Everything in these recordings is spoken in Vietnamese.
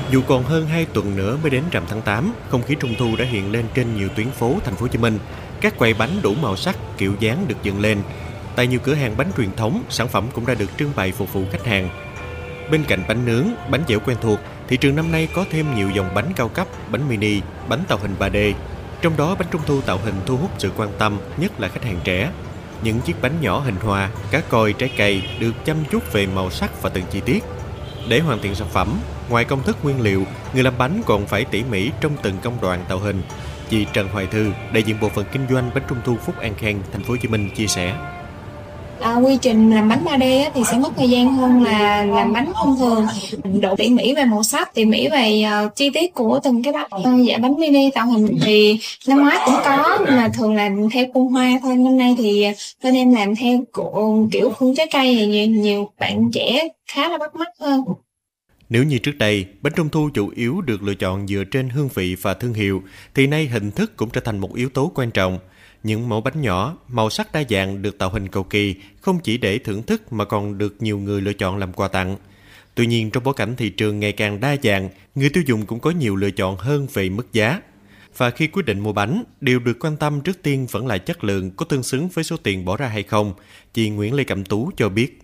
Dù còn hơn 2 tuần nữa mới đến rằm tháng 8, không khí Trung thu đã hiện lên trên nhiều tuyến phố thành phố Hồ Chí Minh. Các quầy bánh đủ màu sắc, kiểu dáng được dựng lên. Tại nhiều cửa hàng bánh truyền thống, sản phẩm cũng đã được trưng bày phục vụ khách hàng. Bên cạnh bánh nướng, bánh dẻo quen thuộc, thị trường năm nay có thêm nhiều dòng bánh cao cấp, bánh mini, bánh tạo hình 3D. Trong đó, bánh trung thu tạo hình thu hút sự quan tâm, nhất là khách hàng trẻ. Những chiếc bánh nhỏ hình hoa, cá koi, trái cây được chăm chút về màu sắc và từng chi tiết. Để hoàn thiện sản phẩm, ngoài công thức nguyên liệu, người làm bánh còn phải tỉ mỉ trong từng công đoạn tạo hình. Chị Trần Hoài Thư, đại diện bộ phận kinh doanh bánh trung thu Phúc An Khang, thành phố Hồ Chí Minh chia sẻ. Quy trình làm bánh 3D thì sẽ mất thời gian hơn là làm bánh thông thường. Độ tỉ mỉ về màu sắc, tỉ mỉ về chi tiết của từng cái bánh. Dạ bánh mini tạo hình thì năm ngoái cũng có, nhưng mà thường làm theo khuôn hoa thôi. Năm nay thì bên em làm theo kiểu khuôn trái cây thì nhiều bạn trẻ khá là bắt mắt hơn. Nếu như trước đây, bánh trung thu chủ yếu được lựa chọn dựa trên hương vị và thương hiệu, thì nay hình thức cũng trở thành một yếu tố quan trọng. Những mẫu bánh nhỏ, màu sắc đa dạng được tạo hình cầu kỳ, không chỉ để thưởng thức mà còn được nhiều người lựa chọn làm quà tặng. Tuy nhiên, trong bối cảnh thị trường ngày càng đa dạng, người tiêu dùng cũng có nhiều lựa chọn hơn về mức giá. Và khi quyết định mua bánh, điều được quan tâm trước tiên vẫn là chất lượng có tương xứng với số tiền bỏ ra hay không. Chị Nguyễn Lê Cẩm Tú cho biết.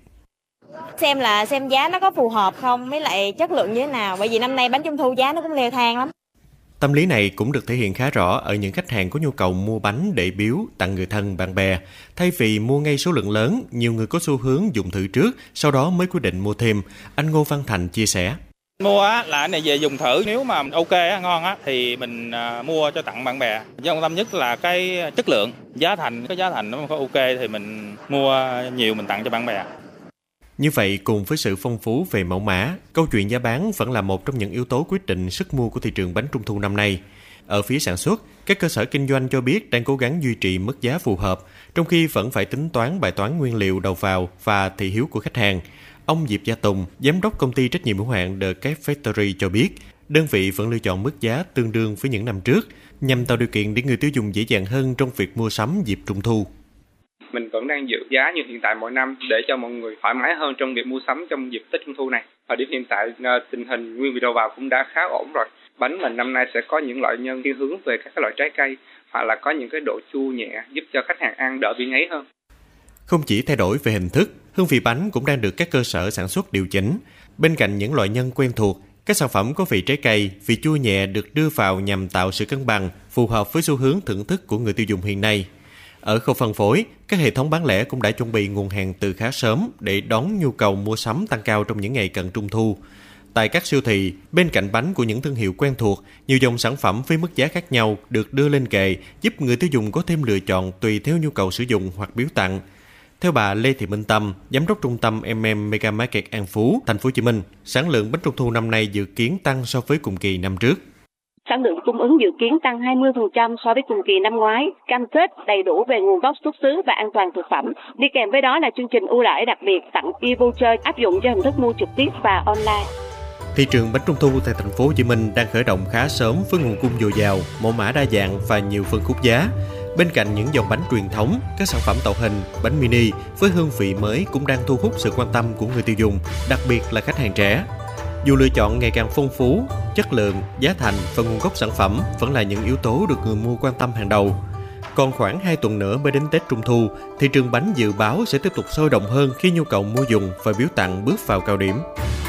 Xem giá nó có phù hợp không, với lại chất lượng như thế nào. Bởi vì năm nay bánh trung thu giá nó cũng leo thang lắm. Tâm lý này cũng được thể hiện khá rõ ở những khách hàng có nhu cầu mua bánh để biếu, tặng người thân, bạn bè. Thay vì mua ngay số lượng lớn, nhiều người có xu hướng dùng thử trước, sau đó mới quyết định mua thêm. Anh Ngô Văn Thành chia sẻ. Mua là anh này về dùng thử, nếu mà ok ngon thì mình mua cho tặng bạn bè. Quan tâm nhất là cái chất lượng, giá thành nó có ok thì mình mua nhiều mình tặng cho bạn bè. Như vậy, cùng với sự phong phú về mẫu mã, câu chuyện giá bán vẫn là một trong những yếu tố quyết định sức mua của thị trường bánh trung thu năm nay. Ở phía sản xuất, các cơ sở kinh doanh cho biết đang cố gắng duy trì mức giá phù hợp, trong khi vẫn phải tính toán bài toán nguyên liệu đầu vào và thị hiếu của khách hàng. Ông Diệp Gia Tùng, giám đốc công ty trách nhiệm hữu hạn The Cake Factory cho biết, đơn vị vẫn lựa chọn mức giá tương đương với những năm trước, nhằm tạo điều kiện để người tiêu dùng dễ dàng hơn trong việc mua sắm dịp trung thu. Mình vẫn đang giữ giá như hiện tại mỗi năm để cho mọi người thoải mái hơn trong việc mua sắm trong dịp Tết Trung thu này. Ở điểm hiện tại, tình hình nguyên liệu đầu vào cũng đã khá ổn rồi. Bánh mình năm nay sẽ có những loại nhân thiên hướng về các loại trái cây, hoặc là có những cái độ chua nhẹ giúp cho khách hàng ăn đỡ bị ngấy hơn. Không chỉ thay đổi về hình thức, hương vị bánh cũng đang được các cơ sở sản xuất điều chỉnh. Bên cạnh những loại nhân quen thuộc, các sản phẩm có vị trái cây, vị chua nhẹ được đưa vào nhằm tạo sự cân bằng, phù hợp với xu hướng thưởng thức của người tiêu dùng hiện nay. Ở khâu phân phối, các hệ thống bán lẻ cũng đã chuẩn bị nguồn hàng từ khá sớm để đón nhu cầu mua sắm tăng cao trong những ngày cận Trung thu. Tại các siêu thị, bên cạnh bánh của những thương hiệu quen thuộc, nhiều dòng sản phẩm với mức giá khác nhau được đưa lên kệ, giúp người tiêu dùng có thêm lựa chọn tùy theo nhu cầu sử dụng hoặc biếu tặng. Theo bà Lê Thị Minh Tâm, giám đốc trung tâm Mega Market An Phú, thành phố Hồ Chí Minh, sản lượng bánh trung thu năm nay dự kiến tăng so với cùng kỳ năm trước. Sản lượng cung ứng dự kiến tăng 20% so với cùng kỳ năm ngoái, cam kết đầy đủ về nguồn gốc xuất xứ và an toàn thực phẩm. Đi kèm với đó là chương trình ưu đãi đặc biệt tặng e-voucher áp dụng cho hình thức mua trực tiếp và online. Thị trường bánh trung thu tại thành phố Hồ Chí Minh đang khởi động khá sớm với nguồn cung dồi dào, mẫu mã đa dạng và nhiều phân khúc giá. Bên cạnh những dòng bánh truyền thống, các sản phẩm tạo hình, bánh mini với hương vị mới cũng đang thu hút sự quan tâm của người tiêu dùng, đặc biệt là khách hàng trẻ. Dù lựa chọn ngày càng phong phú, chất lượng, giá thành và nguồn gốc sản phẩm vẫn là những yếu tố được người mua quan tâm hàng đầu. Còn khoảng 2 tuần nữa mới đến Tết Trung thu, thị trường bánh dự báo sẽ tiếp tục sôi động hơn khi nhu cầu mua dùng và biếu tặng bước vào cao điểm.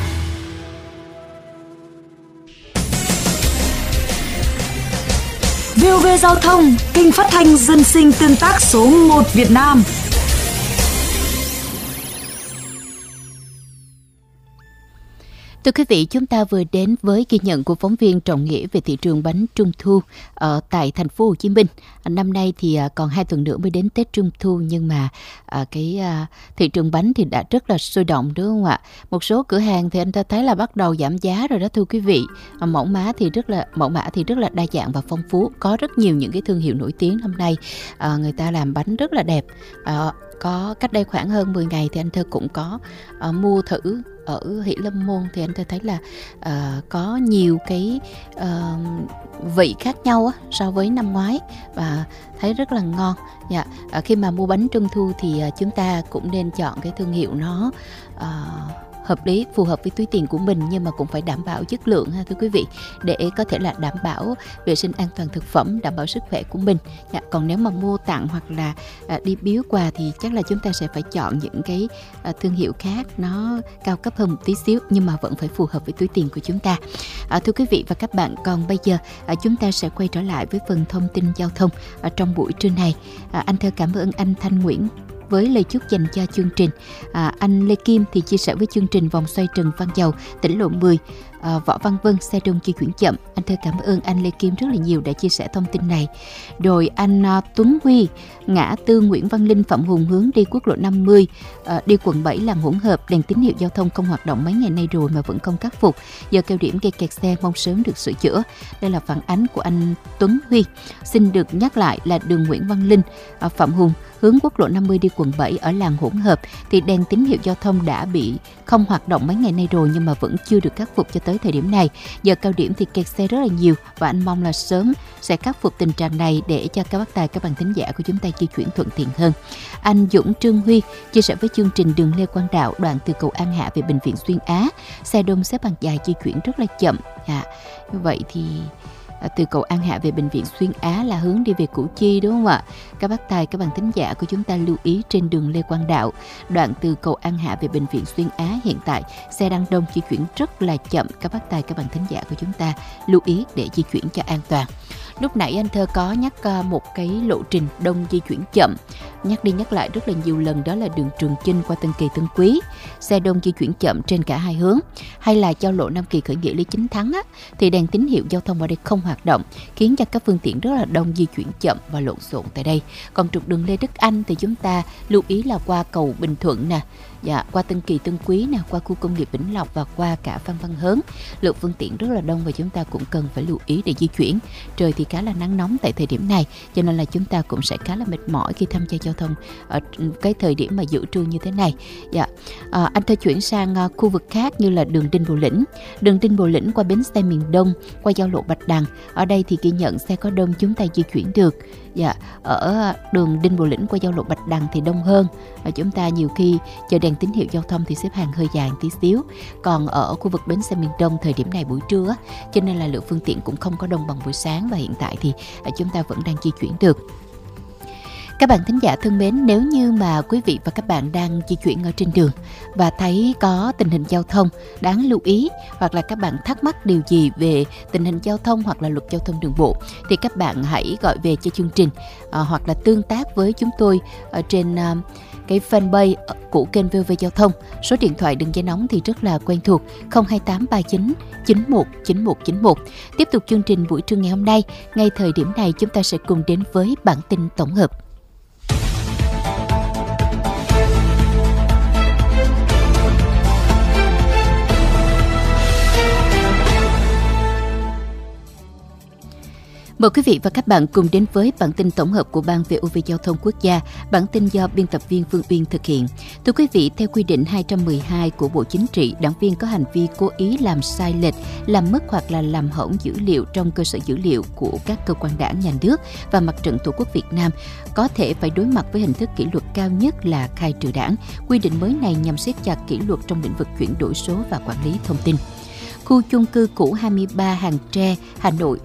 VOV Giao thông, kênh phát thanh dân sinh tương tác số 1 Việt Nam. Thưa quý vị, chúng ta vừa đến với ghi nhận của phóng viên Trọng Nghĩa về thị trường bánh Trung thu ở tại thành phố Hồ Chí Minh. Năm nay thì còn 2 tuần nữa mới đến Tết Trung thu, nhưng mà thị trường bánh thì đã rất là sôi động, đúng không ạ? Một số cửa hàng thì anh ta thấy là bắt đầu giảm giá rồi đó thưa quý vị. Mẫu mã thì rất là đa dạng và phong phú, có rất nhiều những cái thương hiệu nổi tiếng năm nay. Người ta làm bánh rất là đẹp. Có cách đây khoảng hơn 10 ngày thì anh Thơ cũng có mua thử ở Hỷ Lâm Môn, thì anh Thơ thấy là có nhiều cái vị khác nhau so với năm ngoái và thấy rất là ngon. Khi mà mua bánh Trung thu thì chúng ta cũng nên chọn cái thương hiệu nó hợp lý, phù hợp với túi tiền của mình, nhưng mà cũng phải đảm bảo chất lượng ha thưa quý vị, để có thể là đảm bảo vệ sinh an toàn thực phẩm, đảm bảo sức khỏe của mình. Còn nếu mà mua tặng hoặc là đi biếu quà thì chắc là chúng ta sẽ phải chọn những cái thương hiệu khác nó cao cấp hơn một tí xíu, nhưng mà vẫn phải phù hợp với túi tiền của chúng ta. Thưa quý vị và các bạn, còn bây giờ chúng ta sẽ quay trở lại với phần thông tin giao thông trong buổi trưa này. Anh Thơ cảm ơn anh Thanh Nguyễn với lời chúc dành cho chương trình. Anh Lê Kim thì chia sẻ với chương trình vòng xoay Trần Văn Dầu, tỉnh lộ 10, Võ Văn Vân, xe đông di chuyển chậm. Anh Thơ cảm ơn anh Lê Kim rất là nhiều đã chia sẻ thông tin này. Rồi anh Tuấn Huy, ngã tư Nguyễn Văn Linh, Phạm Hùng hướng đi quốc lộ 50, đi quận 7 làm hỗn hợp, đèn tín hiệu giao thông không hoạt động mấy ngày nay rồi mà vẫn không khắc phục. Giờ cao điểm gây kẹt xe, mong sớm được sửa chữa. Đây là phản ánh của anh Tuấn Huy. Xin được nhắc lại là đường Nguyễn Văn Linh, Phạm Hùng hướng quốc lộ 50 đi quận 7 ở làng hỗn hợp thì đèn tín hiệu giao thông đã bị không hoạt động mấy ngày nay rồi nhưng mà vẫn chưa được khắc phục cho tới thời điểm này. Giờ cao điểm thì kẹt xe rất là nhiều và anh mong là sớm sẽ khắc phục tình trạng này để cho các bác tài, các bạn thính giả của chúng ta di chuyển thuận tiện hơn. Anh Dũng Trương Huy chia sẻ với chương trình đường Lê Quang Đạo đoạn từ cầu An Hạ về bệnh viện Xuyên Á, xe đông xếp hàng dài di chuyển rất là chậm. Như vậy thì từ cầu An Hạ về bệnh viện Xuyên Á là hướng đi về Củ Chi đúng không ạ? Các bác tài, các bạn thính giả của chúng ta lưu ý trên đường Lê Quang Đạo, đoạn từ cầu An Hạ về bệnh viện Xuyên Á hiện tại xe đang đông di chuyển rất là chậm. Các bác tài, các bạn thính giả của chúng ta lưu ý để di chuyển cho an toàn. Lúc nãy anh Thơ có nhắc một cái lộ trình đông di chuyển chậm, nhắc đi nhắc lại rất là nhiều lần, đó là đường Trường Chinh qua Tân Kỳ Tân Quý, xe đông di chuyển chậm trên cả hai hướng. Hay là giao lộ Nam Kỳ Khởi Nghĩa Lý Chính Thắng thì đèn tín hiệu giao thông ở đây không hoạt động, khiến cho các phương tiện rất là đông di chuyển chậm và lộn xộn tại đây. Còn trục đường Lê Đức Anh thì chúng ta lưu ý là qua cầu Bình Thuận nè, qua Tân Kỳ Tân Quý nè, qua khu công nghiệp Vĩnh Lộc và qua cả Phan Văn Hớn, lượng phương tiện rất là đông và chúng ta cũng cần phải lưu ý để di chuyển. Trời thì khá là nắng nóng tại thời điểm này, cho nên là chúng ta cũng sẽ khá là mệt mỏi khi tham gia giao thông ở cái thời điểm mà giữa trưa như thế này. Anh Thơ chuyển sang khu vực khác như là đường Đinh Bộ Lĩnh. Đường Đinh Bộ Lĩnh qua bến xe miền Đông, qua giao lộ Bạch Đằng. Ở đây thì ghi nhận xe có đông chúng ta di chuyển được. Ở đường Đinh Bộ Lĩnh qua giao lộ Bạch Đằng thì đông hơn. Chúng ta nhiều khi chờ đèn tín hiệu giao thông thì xếp hàng hơi dài một tí xíu. Còn ở khu vực bến xe miền Đông thời điểm này buổi trưa, cho nên là lượng phương tiện cũng không có đông bằng buổi sáng và hiện tại thì chúng ta vẫn đang di chuyển được. Các bạn thính giả thân mến, nếu như mà quý vị và các bạn đang di chuyển ở trên đường và thấy có tình hình giao thông đáng lưu ý, hoặc là các bạn thắc mắc điều gì về tình hình giao thông hoặc là luật giao thông đường bộ, thì các bạn hãy gọi về cho chương trình hoặc là tương tác với chúng tôi ở trên cái fanpage của kênh VOV Giao thông. Số điện thoại đường dây nóng thì rất là quen thuộc, 02839 919191. Tiếp tục chương trình buổi trưa ngày hôm nay, ngay thời điểm này chúng ta sẽ cùng đến với bản tin tổng hợp. Mời quý vị và các bạn cùng đến với bản tin tổng hợp của Ban VOV Giao thông Quốc gia. Bản tin do biên tập viên Phương Uyên thực hiện. Thưa quý vị, theo quy định 212 của Bộ Chính trị, đảng viên có hành vi cố ý làm sai lệch, làm mất hoặc là làm hỏng dữ liệu trong cơ sở dữ liệu của các cơ quan đảng, nhà nước và Mặt trận Tổ quốc Việt Nam có thể phải đối mặt với hình thức kỷ luật cao nhất là khai trừ đảng. Quy định mới này nhằm siết chặt kỷ luật trong lĩnh vực chuyển đổi số và quản lý thông tin. Khu chung cư cũ 23 Hàng Tre, Hà Nội